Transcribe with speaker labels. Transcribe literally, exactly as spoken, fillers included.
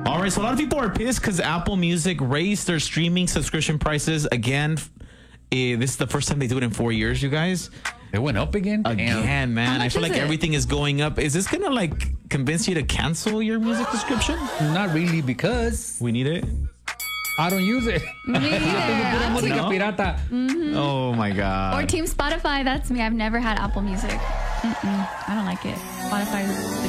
Speaker 1: All right, so a lot of people are pissed because Apple Music raised their streaming subscription prices again. Eh, this is the first time they do it in four years, you guys.
Speaker 2: It went up again?
Speaker 1: Again,
Speaker 2: Damn.
Speaker 1: man. I feel like
Speaker 3: it?
Speaker 1: everything is going up. Is this going to, like, convince you to cancel your music subscription?
Speaker 2: Not really, because
Speaker 1: We need it.
Speaker 2: I don't use it.
Speaker 3: Me either.
Speaker 2: Música
Speaker 1: No?
Speaker 2: pirata.
Speaker 1: Oh, my God.
Speaker 3: Or Team Spotify. That's me. I've never had Apple Music. Mm-mm. I don't like it. Spotify is